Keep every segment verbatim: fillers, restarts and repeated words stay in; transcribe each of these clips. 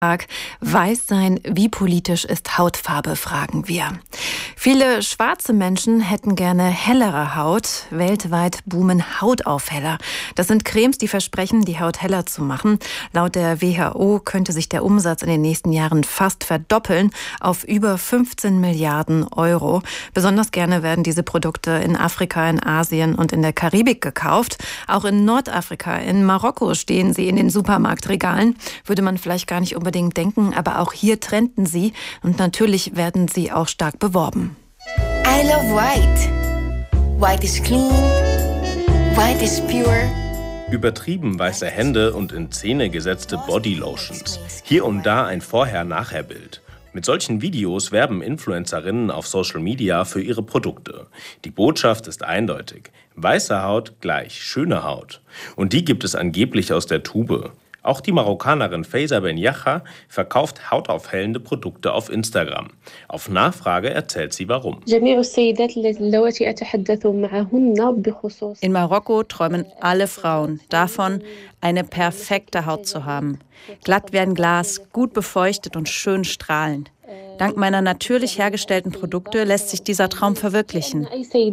Weiß sein, wie politisch ist Hautfarbe, fragen wir. Viele schwarze Menschen hätten gerne hellere Haut. Weltweit boomen Hautaufheller. Das sind Cremes, die versprechen, die Haut heller zu machen. Laut der W H O könnte sich der Umsatz in den nächsten Jahren fast verdoppeln auf über fünfzehn Milliarden Euro. Besonders gerne werden diese Produkte in Afrika, in Asien und in der Karibik gekauft. Auch in Nordafrika, in Marokko stehen sie in den Supermarktregalen. Würde man vielleicht gar nicht unbedingt denken, aber auch hier trenden sie und natürlich werden sie auch stark beworben. I love white. White is clean. White is pure. Übertrieben weiße Hände und in Szene gesetzte Bodylotions. Hier und da ein Vorher-Nachher-Bild. Mit solchen Videos werben Influencerinnen auf Social Media für ihre Produkte. Die Botschaft ist eindeutig. Weiße Haut gleich schöne Haut. Und die gibt es angeblich aus der Tube. Auch die Marokkanerin Faiza Ben Yacha verkauft hautaufhellende Produkte auf Instagram. Auf Nachfrage erzählt sie warum. In Marokko träumen alle Frauen davon, eine perfekte Haut zu haben. Glatt wie ein Glas, gut befeuchtet und schön strahlend. Dank meiner natürlich hergestellten Produkte lässt sich dieser Traum verwirklichen.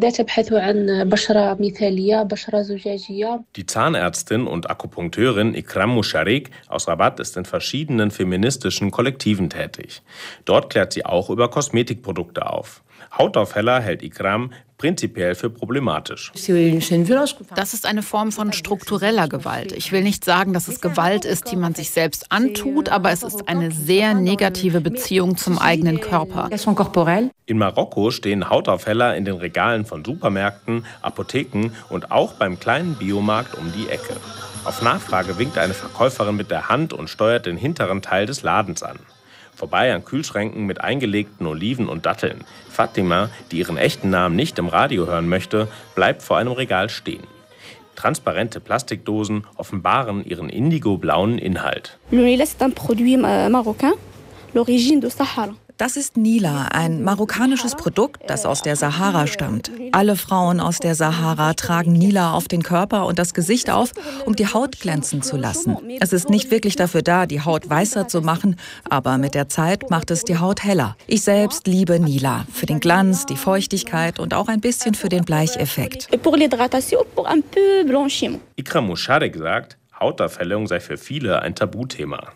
Die Zahnärztin und Akupunkteurin Ikram Musharik aus Rabat ist in verschiedenen feministischen Kollektiven tätig. Dort klärt sie auch über Kosmetikprodukte auf. Hautaufheller hält Ikram prinzipiell für problematisch. Das ist eine Form von struktureller Gewalt. Ich will nicht sagen, dass es Gewalt ist, die man sich selbst antut, aber es ist eine sehr negative Beziehung zum eigenen Körper. In Marokko stehen Hautaufheller in den Regalen von Supermärkten, Apotheken und auch beim kleinen Biomarkt um die Ecke. Auf Nachfrage winkt eine Verkäuferin mit der Hand und steuert den hinteren Teil des Ladens an. Vorbei an Kühlschränken mit eingelegten Oliven und Datteln. Fatima, die ihren echten Namen nicht im Radio hören möchte, bleibt vor einem Regal stehen. Transparente Plastikdosen offenbaren ihren indigo-blauen Inhalt. Das ist Nila, ein marokkanisches Produkt, das aus der Sahara stammt. Alle Frauen aus der Sahara tragen Nila auf den Körper und das Gesicht auf, um die Haut glänzen zu lassen. Es ist nicht wirklich dafür da, die Haut weißer zu machen, aber mit der Zeit macht es die Haut heller. Ich selbst liebe Nila, für den Glanz, die Feuchtigkeit und auch ein bisschen für den Bleicheffekt. Ikram Musharik sagt, Hautaufhellung sei für viele ein Tabuthema.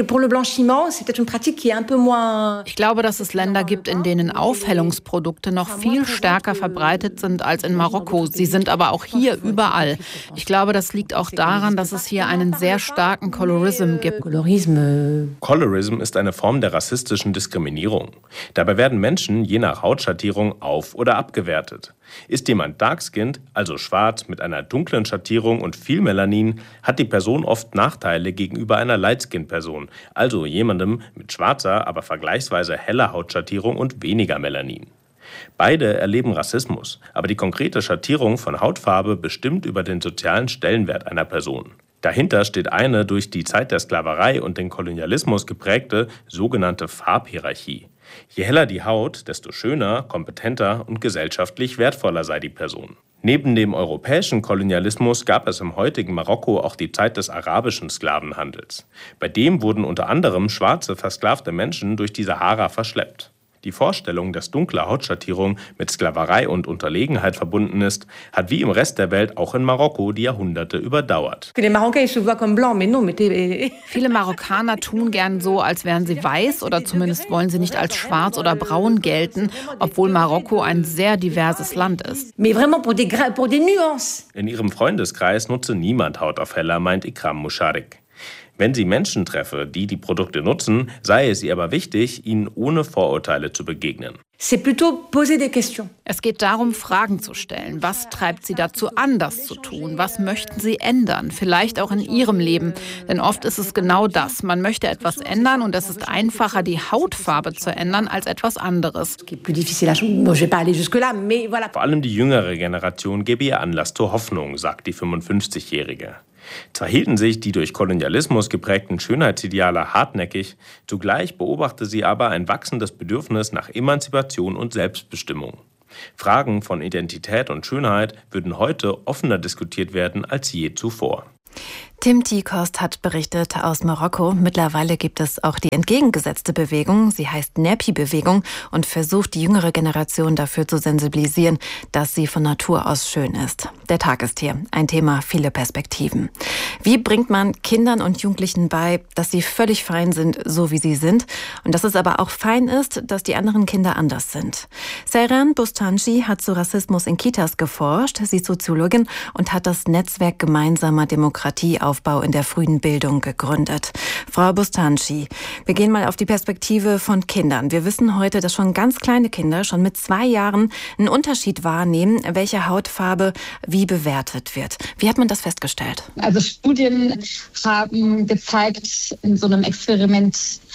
Ich glaube, dass es Länder gibt, in denen Aufhellungsprodukte noch viel stärker verbreitet sind als in Marokko. Sie sind aber auch hier überall. Ich glaube, das liegt auch daran, dass es hier einen sehr starken Colorism gibt. Colorism ist eine Form der rassistischen Diskriminierung. Dabei werden Menschen je nach Hautschattierung auf- oder abgewertet. Ist jemand dark-skinned, also schwarz mit einer dunklen Schattierung und viel Melanin, hat die Person oft Nachteile gegenüber einer light-skinned-Person, also jemandem mit schwarzer, aber vergleichsweise heller Hautschattierung und weniger Melanin. Beide erleben Rassismus, aber die konkrete Schattierung von Hautfarbe bestimmt über den sozialen Stellenwert einer Person. Dahinter steht eine durch die Zeit der Sklaverei und den Kolonialismus geprägte sogenannte Farbhierarchie. Je heller die Haut, desto schöner, kompetenter und gesellschaftlich wertvoller sei die Person. Neben dem europäischen Kolonialismus gab es im heutigen Marokko auch die Zeit des arabischen Sklavenhandels. Bei dem wurden unter anderem schwarze, versklavte Menschen durch die Sahara verschleppt. Die Vorstellung, dass dunkle Hautschattierung mit Sklaverei und Unterlegenheit verbunden ist, hat wie im Rest der Welt auch in Marokko die Jahrhunderte überdauert. Viele Marokkaner tun gern so, als wären sie weiß oder zumindest wollen sie nicht als schwarz oder braun gelten, obwohl Marokko ein sehr diverses Land ist. In ihrem Freundeskreis nutze niemand Hautaufheller, meint Ikram Musharik. Wenn sie Menschen treffe, die die Produkte nutzen, sei es ihr aber wichtig, ihnen ohne Vorurteile zu begegnen. Es geht darum, Fragen zu stellen. Was treibt sie dazu an, das zu tun? Was möchten sie ändern? Vielleicht auch in ihrem Leben. Denn oft ist es genau das. Man möchte etwas ändern und es ist einfacher, die Hautfarbe zu ändern, als etwas anderes. Vor allem die jüngere Generation gebe ihr Anlass zur Hoffnung, sagt die fünfundfünfzigjährige. Zwar hielten sich die durch Kolonialismus geprägten Schönheitsideale hartnäckig, zugleich beobachte sie aber ein wachsendes Bedürfnis nach Emanzipation und Selbstbestimmung. Fragen von Identität und Schönheit würden heute offener diskutiert werden als je zuvor. Tim Tikost hat berichtet aus Marokko. Mittlerweile gibt es auch die entgegengesetzte Bewegung. Sie heißt Nerpi-Bewegung und versucht, die jüngere Generation dafür zu sensibilisieren, dass sie von Natur aus schön ist. Der Tag ist hier. Ein Thema, viele Perspektiven. Wie bringt man Kindern und Jugendlichen bei, dass sie völlig fein sind, so wie sie sind? Und dass es aber auch fein ist, dass die anderen Kinder anders sind. Seyran Bostanci hat zu Rassismus in Kitas geforscht. Sie ist Soziologin und hat das Netzwerk gemeinsamer Demokratie Aufbau in der frühen Bildung gegründet. Frau Bostanci, wir gehen mal auf die Perspektive von Kindern. Wir wissen heute, dass schon ganz kleine Kinder schon mit zwei Jahren einen Unterschied wahrnehmen, welche Hautfarbe wie bewertet wird. Wie hat man das festgestellt? Also Studien haben gezeigt, in so einem Experiment,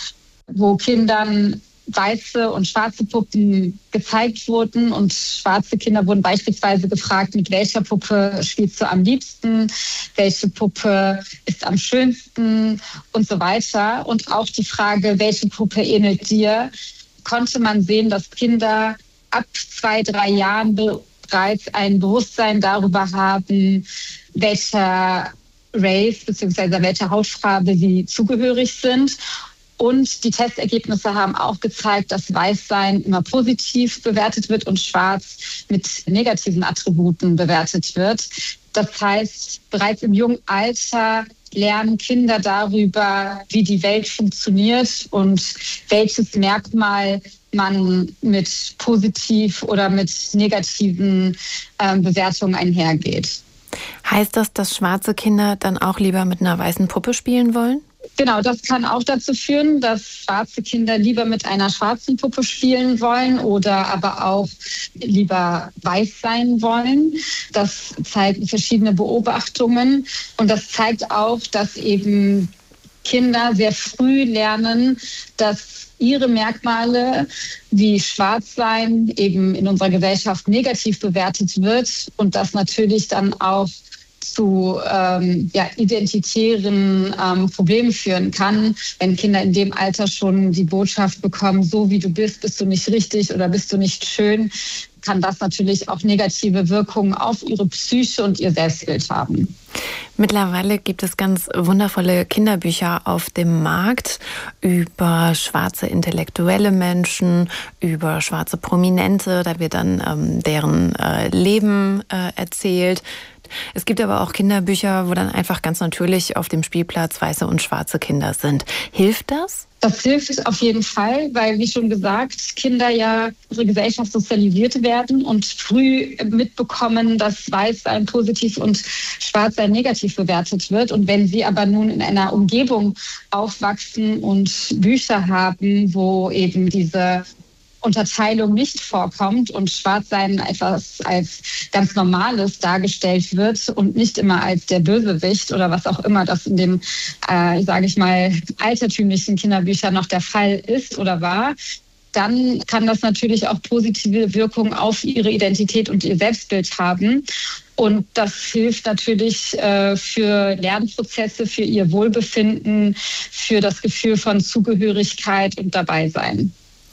wo Kindern weiße und schwarze Puppen gezeigt wurden und schwarze Kinder wurden beispielsweise gefragt, mit welcher Puppe spielst du am liebsten, welche Puppe ist am schönsten und so weiter. Und auch die Frage, welche Puppe ähnelt dir, konnte man sehen, dass Kinder ab zwei, drei Jahren bereits ein Bewusstsein darüber haben, welcher Race bzw. welcher Hautfarbe sie zugehörig sind. Und die Testergebnisse haben auch gezeigt, dass Weißsein immer positiv bewertet wird und Schwarz mit negativen Attributen bewertet wird. Das heißt, bereits im jungen Alter lernen Kinder darüber, wie die Welt funktioniert und welches Merkmal man mit positiv oder mit negativen äh, Bewertungen einhergeht. Heißt das, dass schwarze Kinder dann auch lieber mit einer weißen Puppe spielen wollen? Genau, das kann auch dazu führen, dass schwarze Kinder lieber mit einer schwarzen Puppe spielen wollen oder aber auch lieber weiß sein wollen. Das zeigen verschiedene Beobachtungen. Und das zeigt auch, dass eben Kinder sehr früh lernen, dass ihre Merkmale wie Schwarzsein eben in unserer Gesellschaft negativ bewertet wird und das natürlich dann auch zu ähm, ja, identitären ähm, Problemen führen kann, wenn Kinder in dem Alter schon die Botschaft bekommen, so wie du bist, bist du nicht richtig oder bist du nicht schön, kann das natürlich auch negative Wirkungen auf ihre Psyche und ihr Selbstbild haben. Mittlerweile gibt es ganz wundervolle Kinderbücher auf dem Markt über schwarze intellektuelle Menschen, über schwarze Prominente. Da wird dann ähm, deren äh, Leben äh, erzählt. Es gibt aber auch Kinderbücher, wo dann einfach ganz natürlich auf dem Spielplatz weiße und schwarze Kinder sind. Hilft das? Das hilft auf jeden Fall, weil, wie schon gesagt, Kinder ja unsere Gesellschaft sozialisiert werden und früh mitbekommen, dass Weißsein positiv und Schwarzsein negativ bewertet wird. Und wenn sie aber nun in einer Umgebung aufwachsen und Bücher haben, wo eben diese Unterteilung nicht vorkommt und Schwarzsein etwas als ganz Normales dargestellt wird und nicht immer als der Bösewicht oder was auch immer das in dem, äh, sage ich mal, altertümlichen Kinderbüchern noch der Fall ist oder war, dann kann das natürlich auch positive Wirkungen auf ihre Identität und ihr Selbstbild haben. Und das hilft natürlich äh, für Lernprozesse, für ihr Wohlbefinden, für das Gefühl von Zugehörigkeit und Dabeisein.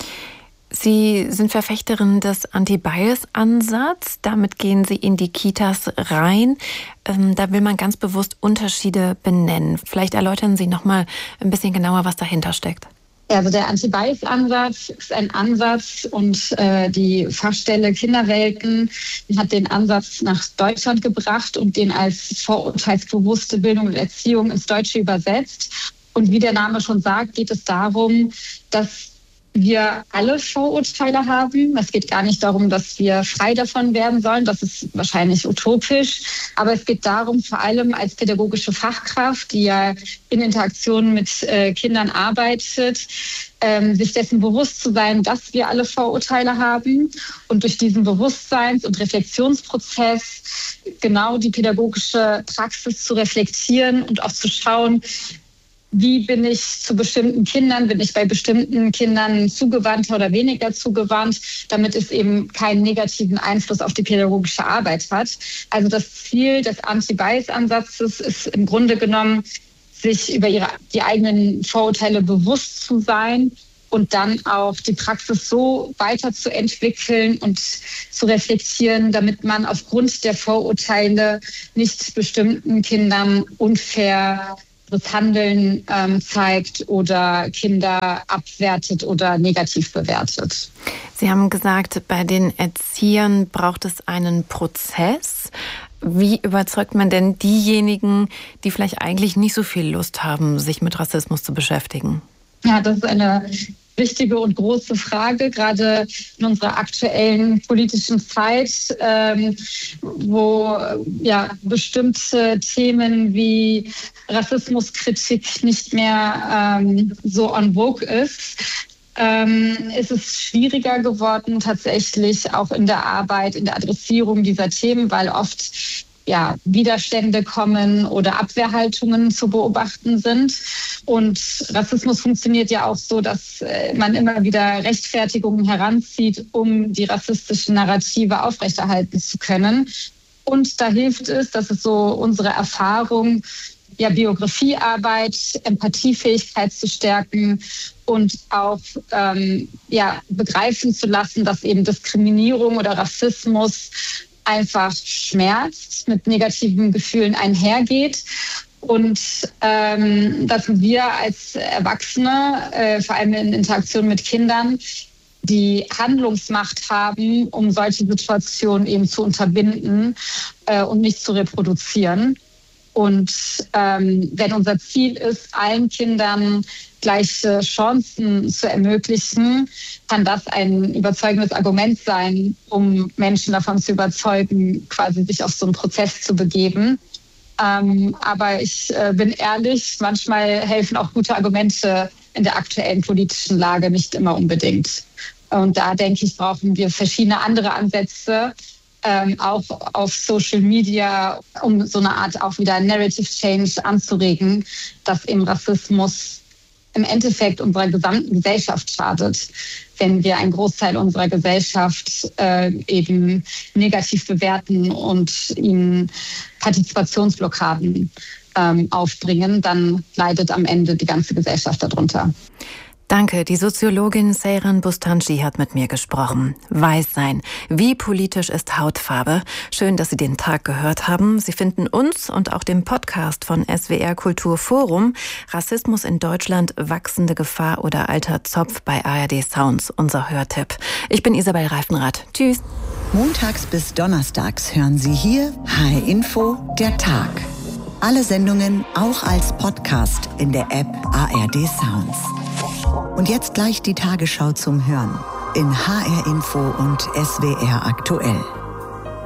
Sie sind Verfechterin des Anti-Bias-Ansatz. Damit gehen Sie in die Kitas rein. Ähm, da will man ganz bewusst Unterschiede benennen. Vielleicht erläutern Sie noch mal ein bisschen genauer, was dahinter steckt. Also der Anti-Bias-Ansatz ist ein Ansatz und äh, die Fachstelle Kinderwelten hat den Ansatz nach Deutschland gebracht und den als vorurteilsbewusste Bildung und Erziehung ins Deutsche übersetzt. Und wie der Name schon sagt, geht es darum, dass wir alle Vorurteile haben. Es geht gar nicht darum, dass wir frei davon werden sollen. Das ist wahrscheinlich utopisch. Aber es geht darum, vor allem als pädagogische Fachkraft, die ja in Interaktion mit äh, Kindern arbeitet, ähm, sich dessen bewusst zu sein, dass wir alle Vorurteile haben und durch diesen Bewusstseins- und Reflexionsprozess genau die pädagogische Praxis zu reflektieren und auch zu schauen, wie bin ich zu bestimmten Kindern, bin ich bei bestimmten Kindern zugewandter oder weniger zugewandt, damit es eben keinen negativen Einfluss auf die pädagogische Arbeit hat. Also das Ziel des Anti-Bias-Ansatzes ist im Grunde genommen, sich über ihre, die eigenen Vorurteile bewusst zu sein und dann auch die Praxis so weiterzuentwickeln und zu reflektieren, damit man aufgrund der Vorurteile nicht bestimmten Kindern unfair das Handeln ähm, zeigt oder Kinder abwertet oder negativ bewertet. Sie haben gesagt, bei den Erziehern braucht es einen Prozess. Wie überzeugt man denn diejenigen, die vielleicht eigentlich nicht so viel Lust haben, sich mit Rassismus zu beschäftigen? Ja, das ist eine wichtige und große Frage, gerade in unserer aktuellen politischen Zeit, ähm, wo ja bestimmte Themen wie Rassismuskritik nicht mehr ähm, so en vogue ist. Ähm, ist es schwieriger geworden, tatsächlich auch in der Arbeit, in der Adressierung dieser Themen, weil oft ja, Widerstände kommen oder Abwehrhaltungen zu beobachten sind. Und Rassismus funktioniert ja auch so, dass man immer wieder Rechtfertigungen heranzieht, um die rassistischen Narrative aufrechterhalten zu können. Und da hilft es, das ist so unsere Erfahrung, ja, Biografiearbeit, Empathiefähigkeit zu stärken und auch ähm, ja, begreifen zu lassen, dass eben Diskriminierung oder Rassismus einfach schmerzt, mit negativen Gefühlen einhergeht. Und ähm, dass wir als Erwachsene, äh, vor allem in Interaktion mit Kindern, die Handlungsmacht haben, um solche Situationen eben zu unterbinden äh, und nicht zu reproduzieren. Und ähm, wenn unser Ziel ist, allen Kindern gleiche Chancen zu ermöglichen, kann das ein überzeugendes Argument sein, um Menschen davon zu überzeugen, quasi sich auf so einen Prozess zu begeben. Ähm, aber ich äh, bin ehrlich, manchmal helfen auch gute Argumente in der aktuellen politischen Lage nicht immer unbedingt. Und da, denke ich, brauchen wir verschiedene andere Ansätze, ähm, auch auf Social Media, um so eine Art auch wieder Narrative Change anzuregen, dass eben Rassismus im Endeffekt unserer gesamten Gesellschaft schadet, wenn wir einen Großteil unserer Gesellschaft äh, eben negativ bewerten und ihnen Partizipationsblockaden ähm, aufbringen, dann leidet am Ende die ganze Gesellschaft darunter. Danke, die Soziologin Seyran Bustanji hat mit mir gesprochen. Weißsein. Wie politisch ist Hautfarbe? Schön, dass Sie den Tag gehört haben. Sie finden uns und auch den Podcast von S W R Kulturforum Rassismus in Deutschland, wachsende Gefahr oder alter Zopf bei A R D Sounds, unser Hörtipp. Ich bin Isabel Reifenrath. Tschüss. Montags bis donnerstags hören Sie hier H R Info, der Tag. Alle Sendungen auch als Podcast in der App A R D Sounds. Und jetzt gleich die Tagesschau zum Hören in H R Info und S W R aktuell.